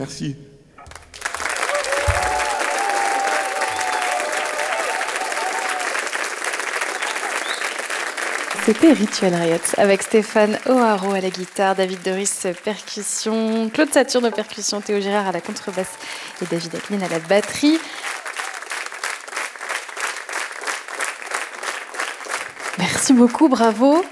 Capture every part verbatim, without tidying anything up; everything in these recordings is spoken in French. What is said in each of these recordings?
Merci. C'était Rituel Riot avec Stéphane O'Haraud à la guitare, David Doris percussion, Claude Saturne aux percussions, Théo Girard à la contrebasse et David Acklin à la batterie. Merci beaucoup, bravo.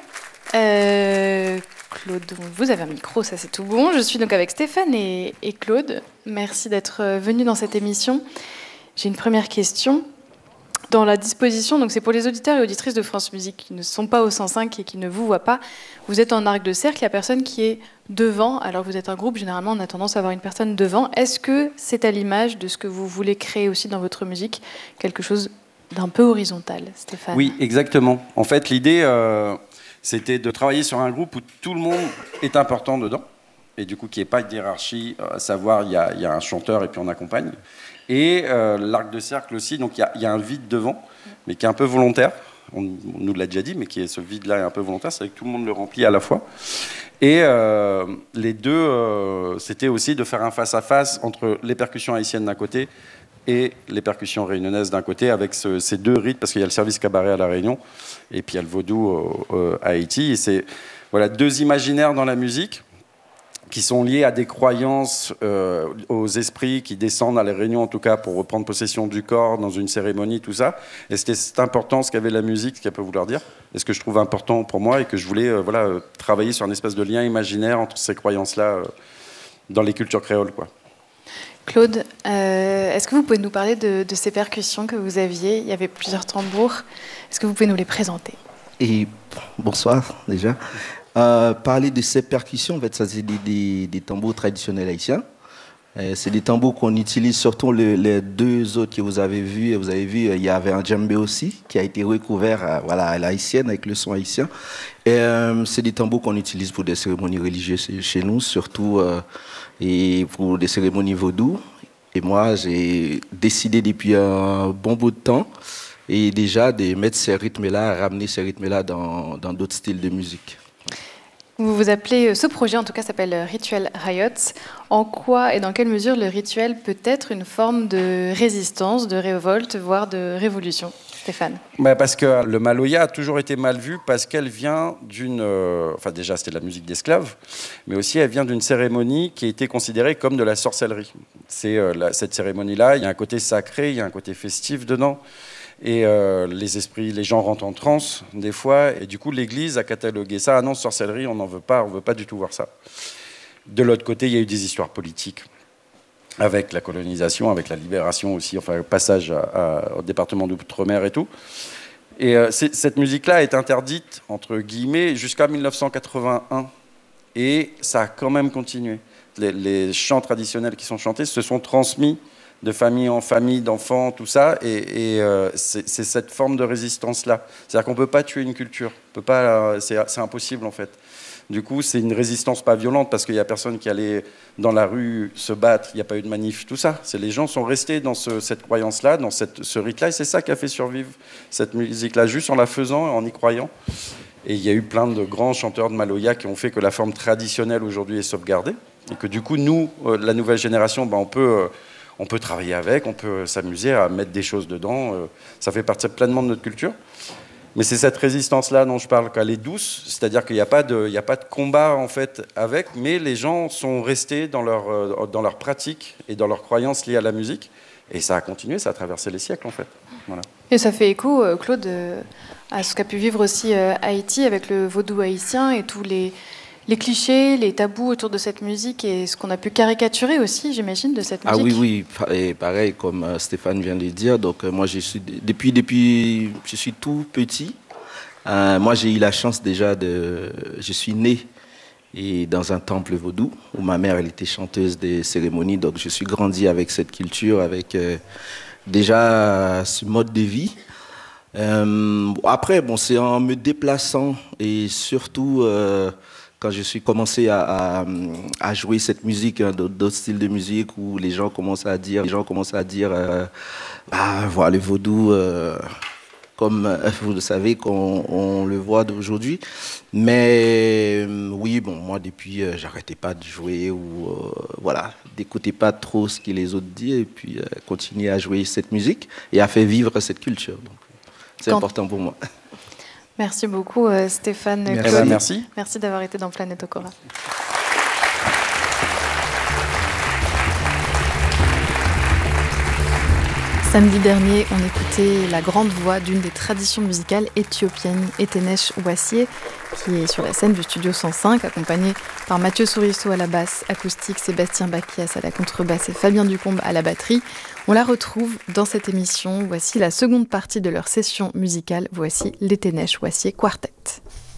Euh, Claude, vous avez un micro, ça c'est tout bon. Je suis donc avec Stéphane et, et Claude. Merci d'être venus dans cette émission. J'ai une première question. Dans la disposition, donc c'est pour les auditeurs et auditrices de France Musique qui ne sont pas au cent cinq et qui ne vous voient pas, vous êtes en arc de cercle, il y a personne qui est devant. Alors vous êtes un groupe, généralement on a tendance à avoir une personne devant. Est-ce que c'est à l'image de ce que vous voulez créer aussi dans votre musique, quelque chose d'un peu horizontal, Stéphane? Oui, exactement. En fait, l'idée, euh, c'était de travailler sur un groupe où tout le monde est important dedans, et du coup qu'il n'y ait pas de hiérarchie, à savoir il y a, il y a un chanteur et puis on accompagne. Et euh, l'arc de cercle aussi, donc il y, y a un vide devant, mais qui est un peu volontaire. On, on nous l'a déjà dit, mais qui est, ce vide-là est un peu volontaire, c'est que tout le monde le remplit à la fois. Et euh, les deux, euh, c'était aussi de faire un face-à-face entre les percussions haïtiennes d'un côté et les percussions réunionnaises d'un côté, avec ce, ces deux rythmes, parce qu'il y a le service cabaret à La Réunion, et puis il y a le vaudou euh, à Haïti. Et c'est voilà, deux imaginaires dans la musique, qui sont liés à des croyances, euh, aux esprits qui descendent à la Réunion, en tout cas, pour reprendre possession du corps dans une cérémonie, tout ça. Et c'était c'est important ce qu'avait la musique, ce qu'elle peut vouloir dire, et ce que je trouve important pour moi, et que je voulais euh, voilà, euh, travailler sur un espèce de lien imaginaire entre ces croyances-là euh, dans les cultures créoles, quoi. Claude, euh, est-ce que vous pouvez nous parler de, de ces percussions que vous aviez? Il y avait plusieurs tambours. Est-ce que vous pouvez nous les présenter? Et bonsoir, déjà. Euh, parler de ces percussions, en fait, ça c'est des, des, des tambours traditionnels haïtiens. Euh, c'est des tambours qu'on utilise, surtout le, les deux autres que vous avez vus. Vous avez vu, il y avait un djembé aussi qui a été recouvert à, voilà, à l'haïtienne avec le son haïtien. Et euh, c'est des tambours qu'on utilise pour des cérémonies religieuses chez nous, surtout euh, et pour des cérémonies vaudou. Et moi, j'ai décidé depuis un bon bout de temps et déjà de mettre ces rythmes-là, ramener ces rythmes-là dans, dans d'autres styles de musique. Vous vous appelez, ce projet en tout cas s'appelle Rituel Riot. En quoi et dans quelle mesure le rituel peut être une forme de résistance, de révolte, voire de révolution? Stéphane? Bah parce que le maloya a toujours été mal vu parce qu'elle vient d'une... Euh, enfin déjà c'était de la musique d'esclaves, mais aussi elle vient d'une cérémonie qui a été considérée comme de la sorcellerie. C'est, euh, la, cette cérémonie-là, il y a un côté sacré, il y a un côté festif dedans. Et euh, les esprits, les gens rentrent en transe des fois, et du coup l'Église a catalogué ça. Ah non, sorcellerie, on n'en veut pas, on veut pas du tout voir ça. De l'autre côté, il y a eu des histoires politiques avec la colonisation, avec la libération aussi, enfin le passage à, à, au département d'Outre-mer et tout. Et euh, cette musique-là est interdite entre guillemets jusqu'à mille neuf cent quatre-vingt-un, et ça a quand même continué. Les, les chants traditionnels qui sont chantés se sont transmis de famille en famille, d'enfants, tout ça, et, et euh, c'est, c'est cette forme de résistance-là. C'est-à-dire qu'on ne peut pas tuer une culture, on peut pas, euh, c'est, c'est impossible en fait. Du coup, c'est une résistance pas violente, parce qu'il n'y a personne qui allait dans la rue se battre, il n'y a pas eu de manif, tout ça. C'est, les gens sont restés dans ce, cette croyance-là, dans cette, ce rite-là, et c'est ça qui a fait survivre cette musique-là, juste en la faisant, en y croyant. Et il y a eu plein de grands chanteurs de maloya qui ont fait que la forme traditionnelle aujourd'hui est sauvegardée, et que du coup, nous, euh, la nouvelle génération, ben, on peut... Euh, On peut travailler avec, on peut s'amuser à mettre des choses dedans. Ça fait partie pleinement de notre culture. Mais c'est cette résistance-là dont je parle, qu'elle est douce, c'est-à-dire qu'il n'y a pas de, il n'y a pas de combat en fait avec, mais les gens sont restés dans leur, dans leur pratique et dans leurs croyances liées à la musique. Et ça a continué, ça a traversé les siècles en fait. Voilà. Et ça fait écho, Claude, à ce qu'a pu vivre aussi Haïti avec le vaudou haïtien et tous les... les clichés, les tabous autour de cette musique et ce qu'on a pu caricaturer aussi, j'imagine, de cette musique. Ah oui, oui, et pareil, comme euh, Stéphane vient de le dire. Donc, euh, moi, je suis, depuis, depuis, je suis tout petit. Euh, moi, j'ai eu la chance déjà de... Je suis né et dans un temple vaudou où ma mère, elle était chanteuse des cérémonies. Donc, je suis grandi avec cette culture, avec euh, déjà ce mode de vie. Euh, après, bon, c'est en me déplaçant et surtout... Euh, quand je suis commencé à, à, à jouer cette musique, hein, d'autres styles de musique où les gens commencent à dire, les gens commencent à dire, euh, ah, voilà, le vaudou, euh, comme euh, vous le savez, qu'on on le voit d'aujourd'hui. Mais euh, oui, bon, moi, depuis, euh, j'arrêtais pas de jouer ou, euh, voilà, d'écouter pas trop ce que les autres disent et puis euh, continuer à jouer cette musique et à faire vivre cette culture. Donc, c'est Quand... important pour moi. Merci beaucoup, euh, Stéphane. Merci. Claude. Merci. Merci d'avoir été dans Planète Okora. Samedi dernier, on écoutait la grande voix d'une des traditions musicales éthiopiennes, Etenesh Wassié, qui est sur la scène du Studio cent cinq, accompagnée par Mathieu Sourisso à la basse acoustique, Sébastien Bakias à la contrebasse et Fabien Ducombe à la batterie. On la retrouve dans cette émission. Voici la seconde partie de leur session musicale. Voici l'Etenesh Wassié Quartet.